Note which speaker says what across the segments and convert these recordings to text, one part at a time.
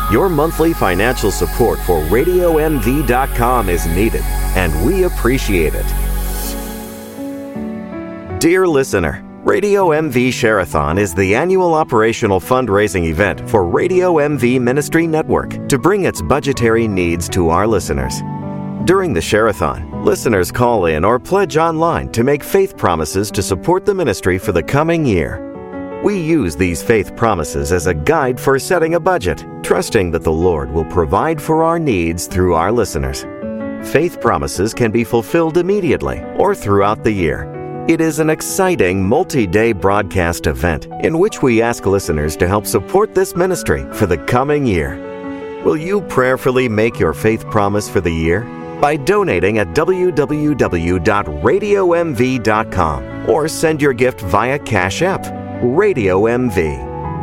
Speaker 1: Your monthly financial support for RadioMV.com is needed, and we appreciate it. Dear listener, Radio MV Share-a-thon is the annual operational fundraising event for Radio MV Ministry Network to bring its budgetary needs to our listeners. During the Share-a-thon, listeners call in or pledge online to make faith promises to support the ministry for the coming year. We use these faith promises as a guide for setting a budget, trusting that the Lord will provide for our needs through our listeners. Faith promises can be fulfilled immediately or throughout the year. It is an exciting multi-day broadcast event in which we ask listeners to help support this ministry for the coming year. Will you prayerfully make your faith promise for the year? By donating at www.radiomv.com or send your gift via Cash App, Radio MV.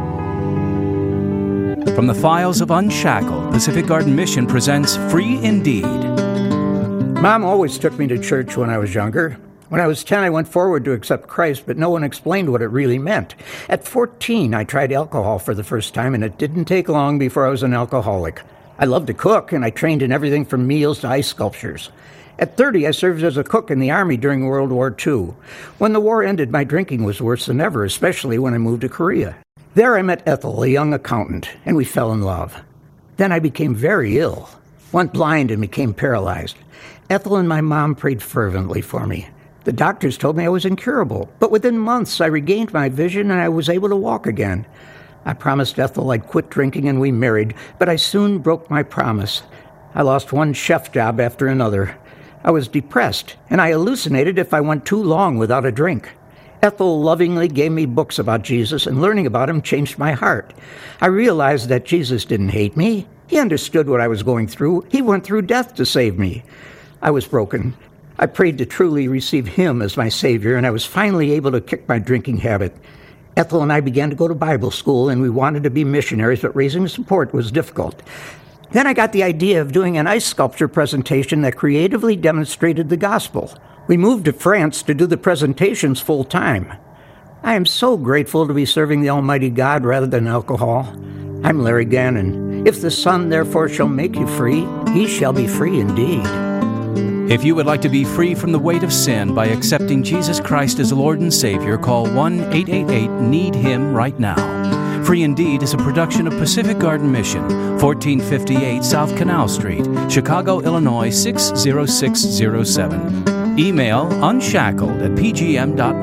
Speaker 2: From the files of Unshackled, Pacific Garden Mission presents Free Indeed.
Speaker 3: Mom always took me to church when I was younger. When I was 10, I went forward to accept Christ, but no one explained what it really meant. At 14, I tried alcohol for the first time, and it didn't take long before I was an alcoholic. I loved to cook, and I trained in everything from meals to ice sculptures. At 30, I served as a cook in the Army during World War II. When the war ended, my drinking was worse than ever, especially when I moved to Korea. There I met Ethel, a young accountant, and we fell in love. Then I became very ill, went blind and became paralyzed. Ethel and my mom prayed fervently for me. The doctors told me I was incurable, but within months I regained my vision and I was able to walk again. I promised Ethel I'd quit drinking and we married, but I soon broke my promise. I lost one chef job after another. I was depressed, and I hallucinated if I went too long without a drink. Ethel lovingly gave me books about Jesus, and learning about him changed my heart. I realized that Jesus didn't hate me. He understood what I was going through. He went through death to save me. I was broken. I prayed to truly receive him as my Savior, and I was finally able to kick my drinking habit. Ethel and I began to go to Bible school, and we wanted to be missionaries, but raising support was difficult. Then I got the idea of doing an ice sculpture presentation that creatively demonstrated the gospel. We moved to France to do the presentations full time. I am so grateful to be serving the Almighty God rather than alcohol. I'm Larry Gannon. If the Son therefore shall make you free, ye shall be free indeed.
Speaker 2: If you would like to be free from the weight of sin by accepting Jesus Christ as Lord and Savior, call 1-888-NEED-HIM right now. Free Indeed is a production of Pacific Garden Mission, 1458 South Canal Street, Chicago, Illinois 60607. Email unshackled@pgm.org.